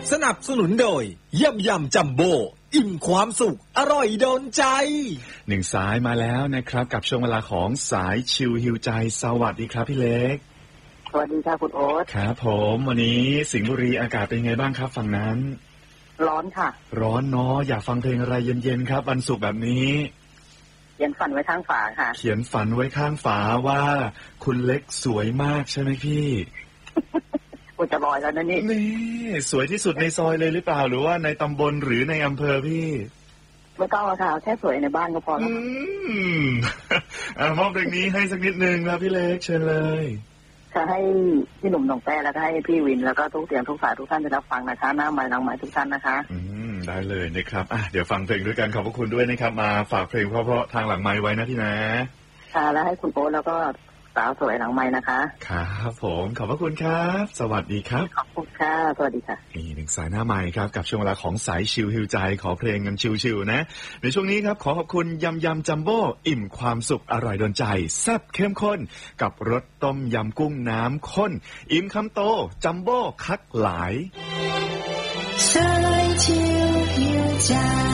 สนับสนุนโดยยำยำจัมโบ้อิ่มความสุขอร่อยโดนใจหนึ่งสายมาแล้วนะครับกับช่วงเวลาของสายชิลฮิวใจสวัสดีครับพี่เล็กสวัสดีค่ะคุณโอ๊ตครับผมวันนี้สิงห์บุรีอากาศเป็นไงบ้างครับฝั่งนั้นร้อนค่ะร้อนเนาะอยากฟังเพลงอะไรเย็นๆครับวันศุกร์แบบนี้เขียนฝันไว้ข้างฝาค่ะเขียนฝันไว้ข้างฝาว่าคุณเล็กสวยมากใช่ไหมพี่กูจะลอยแล้วนะนี่สวยที่สุดในซอยเลยหรือเปล่าหรือว่าในตำบลหรือในอำเภอพี่ไม่ต้องหรอกค่ะแค่สวยในบ้านก็พอแล้วมอบเพลงนี้ให้สักนิดนึงครับพี่เล็กเชิญเลยจะให้พี่หนุ่มหนองแป้แล้วก็ให้พี่วินแล้วก็ทุกเสียงทุกสายทุกท่านได้รับฟังนะคะหน้าไม้หลังไม้ทุกท่านนะคะได้เลยนะครับเดี๋ยวฟังเพลงด้วยกันขอบพระคุณด้วยนะครับมาฝากเพลงเพราะๆทางหลังไม้ไว้นะพี่นะค่ะแล้วให้คุณโอ๊ตแล้วก็สาวสวยหลังไม้นะคะครับผมขอบพระคุณครับสวัสดีครับขอบคุณค่ะสวัสดีค่ะนี่หนึ่งสายหน้าไม้ครับกับช่วงเวลาของสายชิลฮิวใจขอเพลงกันชิลๆนะในช่วงนี้ครับขอขอบคุณยำยำจัมโบ้อิ่มความสุขอร่อยโดนใจแซ่บเข้มข้นกับรสต้มยำกุ้งน้ำข้นอิ่มคำโตจัมโบ้คักหลายสายชิลฮิวใจ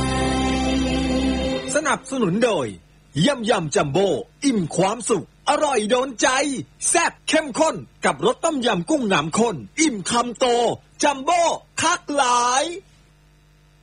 สนับสนุนโดยยำยำจัมโบ้อิ่มความสุขอร่อยโดนใจแซ่บเข้มข้นกับรสต้มยำกุ้งน้ำข้นอิ่มคำโตจัมโบ้คักหลาย